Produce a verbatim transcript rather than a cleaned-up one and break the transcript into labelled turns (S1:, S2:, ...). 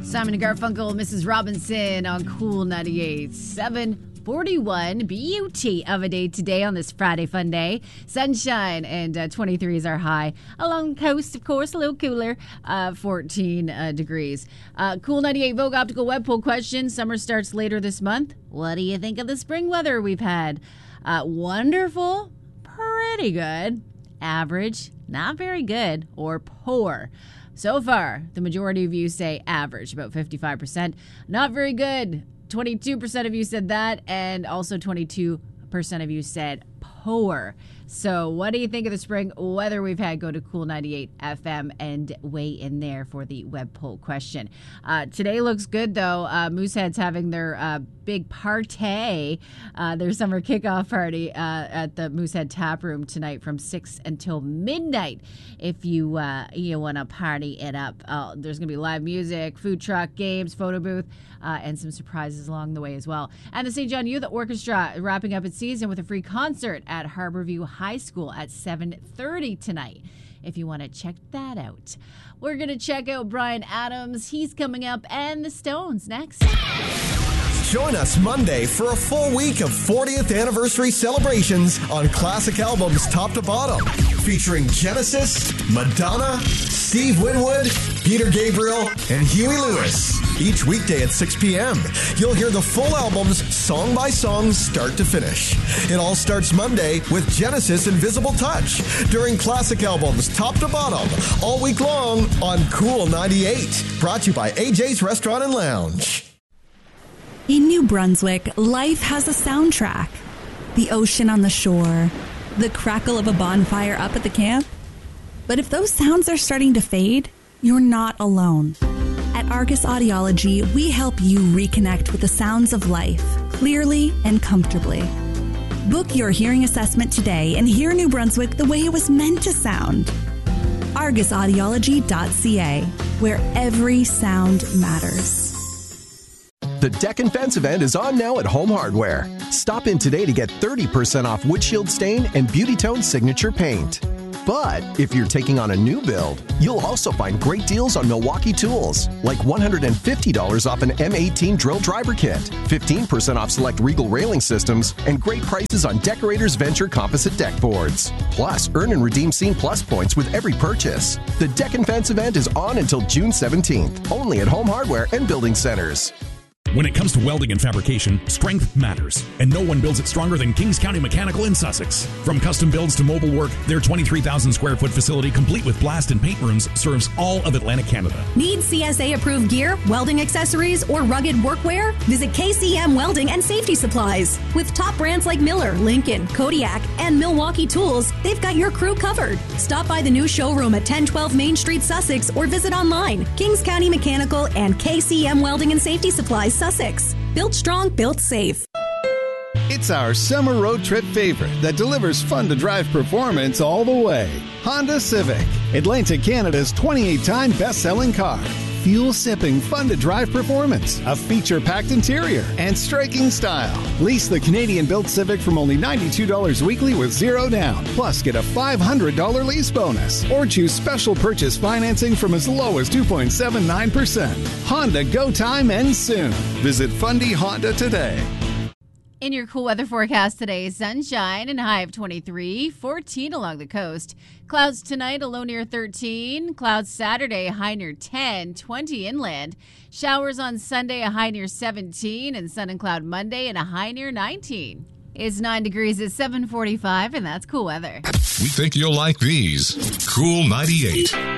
S1: Simon and Garfunkel, Missus Robinson on Cool ninety-eight. seven forty-one, beauty of a day today on this Friday fun day. Sunshine and uh, twenty-three is our high. Along the coast, of course, a little cooler, uh, fourteen uh, degrees. Uh, Cool ninety-eight Vogue Optical Web Poll question. Summer starts later this month. What do you think of the spring weather we've had? Uh, wonderful, pretty good, average, not very good, or poor. So far, the majority of you say average, about fifty-five percent. Not very good. twenty-two percent of you said that, and also twenty-two percent of you said poor. So what do you think of the spring weather we've had? Go to Cool ninety-eight F M and weigh in there for the web poll question. Uh, today looks good, though. Uh, Moosehead's having their uh, big party, uh, their summer kickoff party uh, at the Moosehead Tap Room tonight from six until midnight. If you uh, you want to party it up, uh, there's going to be live music, food truck, games, photo booth, uh, and some surprises along the way as well. And the Saint John Youth Orchestra wrapping up its season with a free concert at Harborview High School at seven thirty tonight, if you want to check that out. We're going to check out Bryan Adams. He's coming up, and the Stones next.
S2: Join us Monday for a full week of fortieth anniversary celebrations on classic albums top to bottom, featuring Genesis, Madonna, Steve Winwood, Peter Gabriel, and Huey Lewis. Each weekday at six p.m., you'll hear the full albums song by song, start to finish. It all starts Monday with Genesis Invisible Touch during classic albums top to bottom all week long on Cool ninety-eight. Brought to you by A J's Restaurant and Lounge.
S3: In New Brunswick, life has a soundtrack. The ocean on the shore, the crackle of a bonfire up at the camp. But if those sounds are starting to fade, you're not alone. At Argus Audiology, we help you reconnect with the sounds of life, clearly and comfortably. Book your hearing assessment today and hear New Brunswick the way it was meant to sound. argus audiology dot c a, where every sound matters.
S4: The Deck and Fence event is on now at Home Hardware. Stop in today to get thirty percent off windshield stain and Beauty Tone signature paint. But if you're taking on a new build, you'll also find great deals on Milwaukee tools, like one hundred fifty dollars off an M eighteen drill driver kit, fifteen percent off select Regal railing systems, and great prices on Decorators Venture composite deck boards. Plus, earn and redeem Scene Plus points with every purchase. The Deck and Fence event is on until June seventeenth, only at Home Hardware and Building Centers.
S5: When it comes to welding and fabrication, strength matters, and no one builds it stronger than Kings County Mechanical in Sussex. From custom builds to mobile work, their twenty-three thousand square foot facility, complete with blast and paint rooms, serves all of Atlantic Canada.
S6: Need C S A-approved gear, welding accessories, or rugged workwear? Visit K C M Welding and Safety Supplies. With top brands like Miller, Lincoln, Kodiak, and Milwaukee Tools, they've got your crew covered. Stop by the new showroom at ten twelve Main Street, Sussex, or visit online. Kings County Mechanical and K C M Welding and Safety Supplies, Sussex. Built strong, built safe.
S7: It's our summer road trip favorite that delivers fun-to-drive performance all the way. Honda Civic, Atlantic Canada's twenty-eight time best-selling car. Fuel-sipping, fun-to-drive performance, a feature-packed interior, and striking style. Lease the Canadian-built Civic from only ninety-two dollars weekly with zero down. Plus, get a five hundred dollars lease bonus. Or choose special purchase financing from as low as two point seven nine percent. Honda Go Time ends soon. Visit Fundy Honda today.
S1: In your cool weather forecast today, sunshine and high of twenty-three, fourteen along the coast. Clouds tonight, a low near thirteen. Clouds Saturday, a high near ten, twenty inland. Showers on Sunday, a high near seventeen. And sun and cloud Monday, and a high near nineteen. It's nine degrees at seven forty-five, and that's cool weather.
S8: We think you'll like these. Cool ninety-eight.